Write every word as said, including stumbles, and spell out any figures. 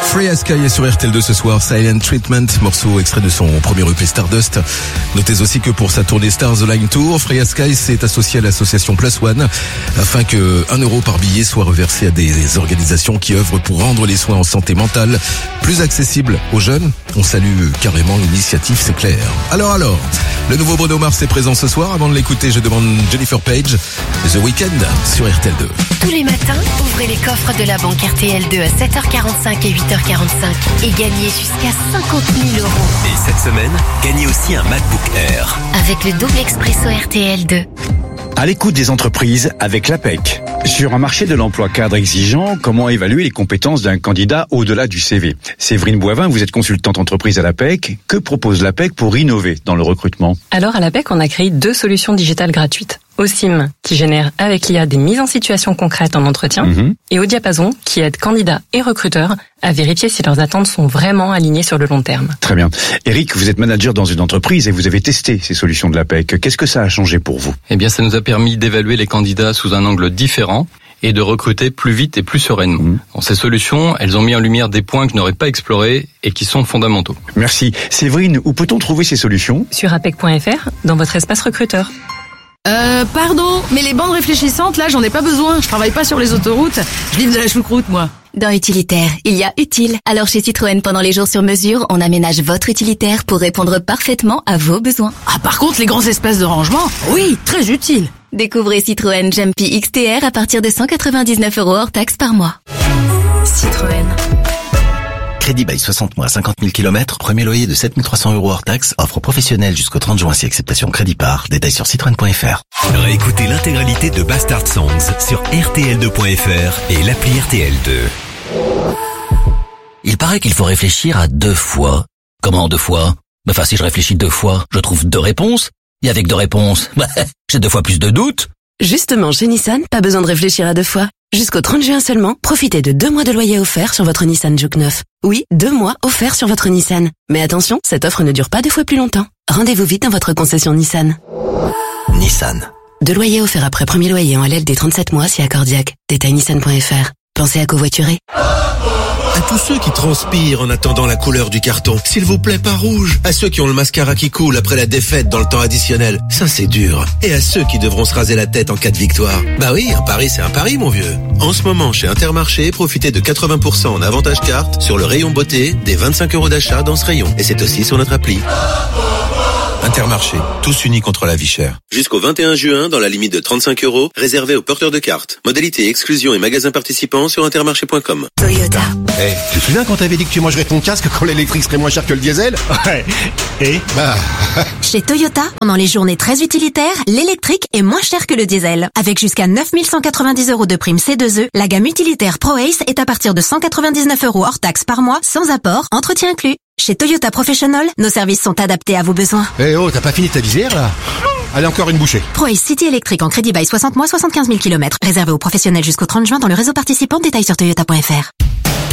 Free Sky est sur R T L deux ce soir, Silent Treatment, morceau extrait de son premier E P Stardust. Notez aussi que pour sa tournée Stars Line Tour, Free Sky s'est associé à l'association Plus One afin que un euro par billet soit reversé à des organisations qui œuvrent pour rendre les soins en santé mentale plus accessibles aux jeunes. On salue carrément l'initiative, c'est clair. Alors alors, le nouveau Bruno Mars est présent ce soir. Avant de l'écouter, je demande Jennifer Page, The Weeknd sur R T L deux. Tous les matins, ouvrez les coffres de la banque R T L deux à sept heures quarante-cinq et huit heures quarante-cinq et gagnez jusqu'à cinquante mille euros. Et cette semaine, gagnez aussi un MacBook Air. Avec le double expresso R T L deux. À l'écoute des entreprises avec l'A P E C. Sur un marché de l'emploi cadre exigeant, comment évaluer les compétences d'un candidat au-delà du C V? Séverine Boivin, vous êtes consultante entreprise à l'A P E C. Que propose l'A P E C pour innover dans le recrutement? Alors à l'A P E C, on a créé deux solutions digitales gratuites. Osim, qui génère avec l'I A des mises en situation concrètes en entretien, mmh. et Au Diapason, qui aide candidats et recruteurs à vérifier si leurs attentes sont vraiment alignées sur le long terme. Très bien. Eric, vous êtes manager dans une entreprise et vous avez testé ces solutions de l'A P E C. Qu'est-ce que ça a changé pour vous? Eh bien, ça nous a permis d'évaluer les candidats sous un angle différent et de recruter plus vite et plus sereinement. Mmh. Dans ces solutions, elles ont mis en lumière des points que je n'aurais pas explorés et qui sont fondamentaux. Merci. Séverine, où peut-on trouver ces solutions? Sur apec point f r, dans votre espace recruteur. Euh, pardon, mais les bandes réfléchissantes, là, j'en ai pas besoin. Je travaille pas sur les autoroutes. Je livre de la choucroute, moi. Dans Utilitaire, il y a utile. Alors chez Citroën, pendant les jours sur mesure, on aménage votre utilitaire pour répondre parfaitement à vos besoins. Ah, par contre, les grands espaces de rangement, oui, très utile. Découvrez Citroën Jumpy X T R à partir de cent quatre-vingt-dix-neuf euros hors taxe par mois. Citroën. Crédit bail soixante mois, cinquante mille kilomètres, premier loyer de sept mille trois cents euros hors taxe, offre professionnelle jusqu'au trente juin si acceptation crédit par. Détails sur citroën point f r. Réécoutez l'intégralité de Bastard Songs sur R T L deux point F R et l'appli R T L deux. Il paraît qu'il faut réfléchir à deux fois. Comment deux fois? Enfin, si je réfléchis deux fois, je trouve deux réponses. Et avec deux réponses, bah, j'ai deux fois plus de doutes. Justement, chez Nissan, pas besoin de réfléchir à deux fois. Jusqu'au trente juin seulement, profitez de deux mois de loyer offert sur votre Nissan Juke neuf. Oui, deux mois offerts sur votre Nissan. Mais attention, cette offre ne dure pas deux fois plus longtemps. Rendez-vous vite dans votre concession Nissan. Nissan. Deux loyers offerts après premier loyer en L L D trente-sept mois si accordiaque. Détail nissan point f r. Pensez à covoiturer. À tous ceux qui transpirent en attendant la couleur du carton, s'il vous plaît, pas rouge. À ceux qui ont le mascara qui coule après la défaite dans le temps additionnel, ça c'est dur. Et à ceux qui devront se raser la tête en cas de victoire. Bah oui, un pari c'est un pari, mon vieux. En ce moment, chez Intermarché, profitez de quatre-vingts pour cent en avantage carte sur le rayon beauté des vingt-cinq euros d'achat dans ce rayon. Et c'est aussi sur notre appli. Intermarché, tous unis contre la vie chère. Jusqu'au vingt et un juin, dans la limite de trente-cinq euros, réservé aux porteurs de cartes. Modalité, exclusion et magasins participants sur intermarché point com. Toyota. Eh, hey, tu te souviens quand t'avais dit que tu mangerais ton casque quand l'électrique serait moins cher que le diesel? Ouais. Et bah... Chez Toyota, pendant les journées très utilitaires, l'électrique est moins cher que le diesel. Avec jusqu'à neuf mille cent quatre-vingt-dix euros de prime C deux E, la gamme utilitaire ProAce est à partir de cent quatre-vingt-dix-neuf euros hors taxe par mois, sans apport, entretien inclus. Chez Toyota Professional, nos services sont adaptés à vos besoins. Eh oh, t'as pas fini ta visière, là? Allez, encore une bouchée. ProAce City électrique en crédit bail soixante mois, soixante-quinze mille kilomètres. Réservé aux professionnels jusqu'au trente juin dans le réseau participant. Détails sur toyota point f r.